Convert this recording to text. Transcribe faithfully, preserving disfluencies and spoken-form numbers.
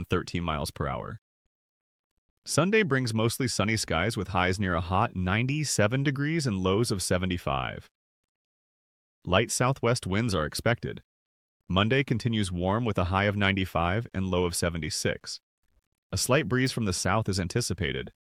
around thirteen miles per hour. Sunday brings mostly sunny skies with highs near a hot ninety-seven degrees and lows of seventy-five. Light southwest winds are expected. Monday continues warm with a high of ninety-five and low of seventy-six. A slight breeze from the south is anticipated,